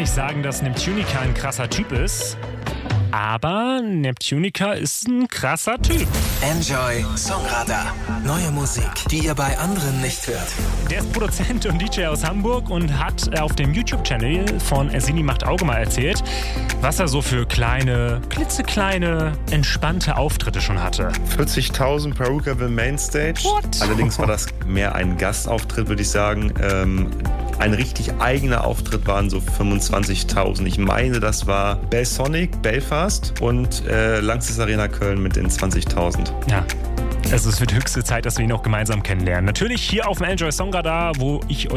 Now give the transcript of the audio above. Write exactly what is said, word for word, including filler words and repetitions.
nicht sagen, dass Neptunica ein krasser Typ ist, aber Neptunica ist ein krasser Typ. Enjoy Songradar. Neue Musik, die ihr bei anderen nicht hört. Der ist Produzent und D J aus Hamburg und hat auf dem YouTube-Channel von Ersini macht Auge mal erzählt, was er so für kleine, klitzekleine, entspannte Auftritte schon hatte. vierzigtausend Perukaville Mainstage. What? Allerdings war das mehr ein Gastauftritt, würde ich sagen. Ähm, ein richtig eigener Auftritt waren so fünfundzwanzigtausend. Ich meine, das war Bellsonic, Belfast und äh, Lanxess Arena Köln mit den zwanzigtausend. Ja. Also es wird höchste Zeit, dass wir ihn auch gemeinsam kennenlernen. Natürlich hier auf dem Enjoy Songradar, wo ich euch